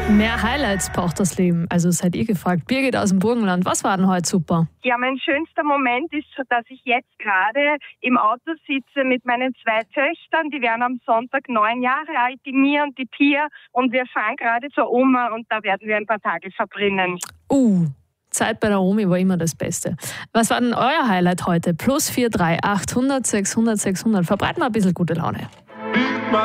Mehr Highlights braucht das Leben. Also seid ihr gefragt. Birgit aus dem Burgenland, was war denn heute super? Ja, mein schönster Moment ist, dass ich jetzt gerade im Auto sitze mit meinen 2 Töchtern. Die werden am Sonntag 9 Jahre alt, die Mia und die Pia. Und wir fahren gerade zur Oma und da werden wir ein paar Tage verbringen. Zeit bei der Omi war immer das Beste. Was war denn euer Highlight heute? +43 800 600 600. Verbreiten wir ein bisschen gute Laune.